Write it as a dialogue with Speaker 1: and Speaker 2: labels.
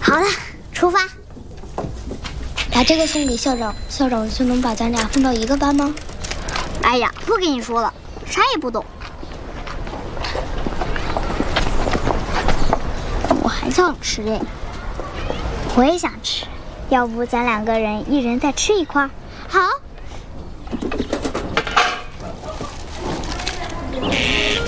Speaker 1: 好了，出发。
Speaker 2: 把这个送给校长，校长就能把咱俩分到一个班吗？
Speaker 1: 哎呀，不跟你说了，啥也不懂。我还想吃这个。我也想吃，要不咱2个人一人再吃一块？好。